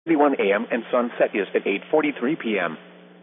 8:41 a.m. and sunset is at 8:43 p.m.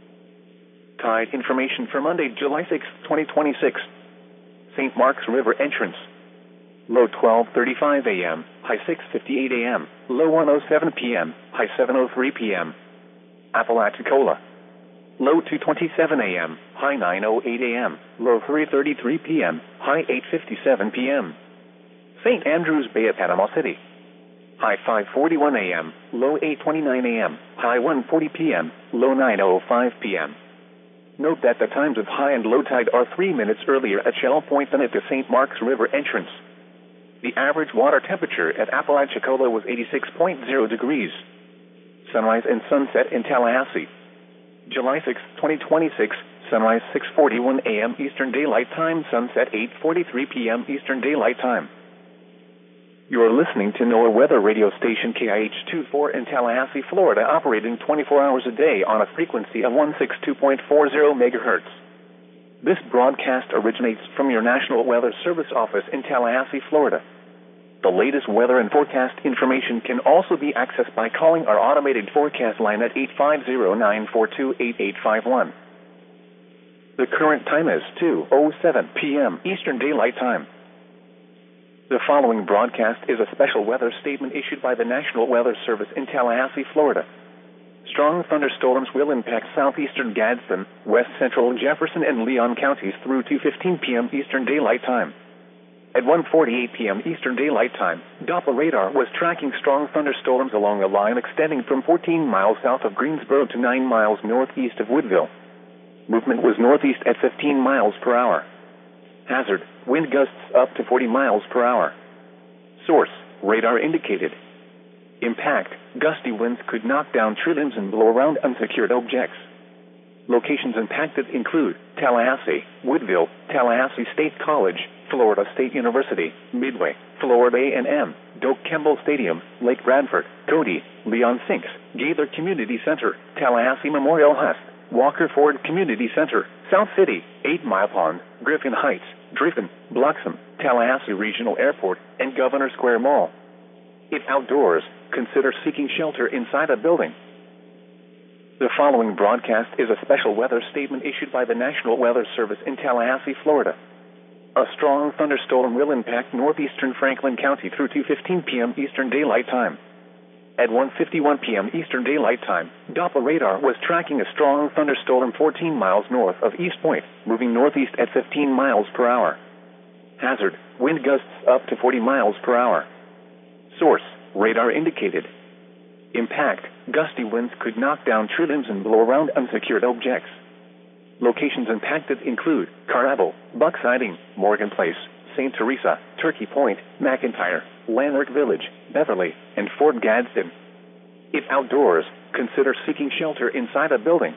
Tide information for Monday, July 6, 2026. St. Mark's River entrance. Low 12:35 a.m., high 6:58 a.m., low 1:07 p.m., high 7:03 p.m. Apalachicola. Low 2:27 a.m., high 9:08 a.m., low 3:33 p.m., high 8:57 p.m. St. Andrews Bay at Panama City. High 5:41 a.m., low 8:29 a.m., high 1:40 p.m., low 9:05 p.m. Note that the times of high and low tide are 3 minutes earlier at Shell Point than at the St. Mark's River entrance. The average water temperature at Apalachicola was 86.0 degrees. Sunrise and sunset in Tallahassee. July 6, 2026, sunrise 6:41 a.m. Eastern Daylight Time, sunset 8:43 p.m. Eastern Daylight Time. You are listening to NOAA weather radio station KIH-24 in Tallahassee, Florida, operating 24 hours a day on a frequency of 162.40 megahertz. This broadcast originates from your National Weather Service office in Tallahassee, Florida. The latest weather and forecast information can also be accessed by calling our automated forecast line at 850-942-8851. The current time is 2:07 p.m. Eastern Daylight Time. The following broadcast is a special weather statement issued by the National Weather Service in Tallahassee, Florida. Strong thunderstorms will impact southeastern Gadsden, west central Jefferson, and Leon counties through 2:15 p.m. Eastern Daylight Time. At 1:48 p.m. Eastern Daylight Time, Doppler radar was tracking strong thunderstorms along a line extending from 14 miles south of Greensboro to 9 miles northeast of Woodville. Movement was northeast at 15 miles per hour. Hazard, wind gusts up to 40 miles per hour. Source, radar indicated. Impact, gusty winds could knock down tree limbs and blow around unsecured objects. Locations impacted include Tallahassee, Woodville, Tallahassee State College, Florida State University, Midway, Florida A&M, Doak Campbell Stadium, Lake Bradford, Cody, Leon Sinks, Gaither Community Center, Tallahassee Memorial Hust, Walker Ford Community Center, South City, 8 Mile Pond, Griffin Heights, Driffin, Bloxham, Tallahassee Regional Airport, and Governor Square Mall. If outdoors, consider seeking shelter inside a building. The following broadcast is a special weather statement issued by the National Weather Service in Tallahassee, Florida. A strong thunderstorm will impact northeastern Franklin County through 2:15 p.m. Eastern Daylight Time. At 1:51 p.m. Eastern Daylight Time, Doppler radar was tracking a strong thunderstorm 14 miles north of East Point, moving northeast at 15 miles per hour. Hazard, wind gusts up to 40 miles per hour. Source, radar indicated. Impact, gusty winds could knock down tree limbs and blow around unsecured objects. Locations impacted include Carrabble, Buck Siding, Morgan Place, St. Teresa, Turkey Point, McIntyre, Lanark Village, Beverly, and Fort Gadsden. If outdoors, consider seeking shelter inside a building.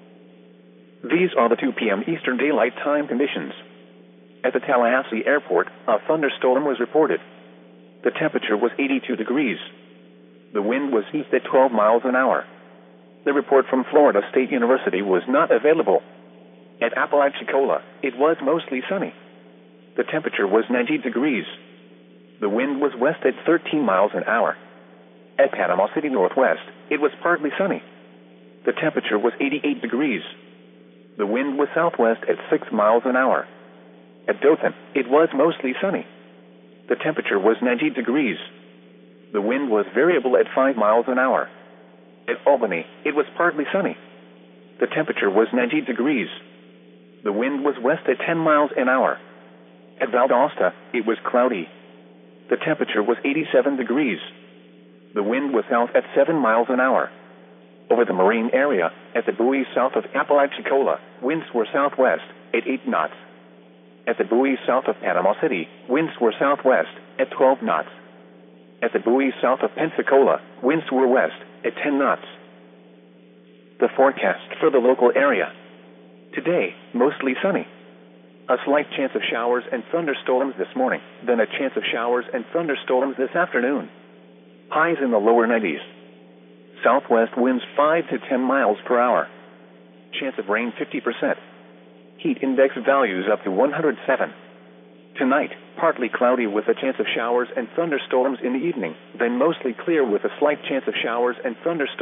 These are the 2 p.m. Eastern Daylight Time conditions. At the Tallahassee Airport, a thunderstorm was reported. The temperature was 82 degrees. The wind was east at 12 miles an hour. The report from Florida State University was not available. At Apalachicola, it was mostly sunny. The temperature was 90 degrees. The wind was west at 13 miles an hour. At Panama City Northwest, it was partly sunny. The temperature was 88 degrees. The wind was southwest at 6 miles an hour. At Dothan, it was mostly sunny. The temperature was 90 degrees. The wind was variable at 5 miles an hour. At Albany, it was partly sunny. The temperature was 90 degrees. The wind was west at 10 miles an hour. At Valdosta, it was cloudy. The temperature was 87 degrees. The wind was south at 7 miles an hour. Over the marine area, at the buoys south of Apalachicola, winds were southwest at 8 knots. At the buoys south of Panama City, winds were southwest at 12 knots. At the buoys south of Pensacola, winds were west at 10 knots. The forecast for the local area. Today, mostly sunny. A slight chance of showers and thunderstorms this morning, then a chance of showers and thunderstorms this afternoon. Highs in the lower 90s. Southwest winds 5 to 10 miles per hour. Chance of rain 50%. Heat index values up to 107. Tonight, Partly cloudy with a chance of showers and thunderstorms in the evening, then mostly clear with a slight chance of showers and thunderstorms.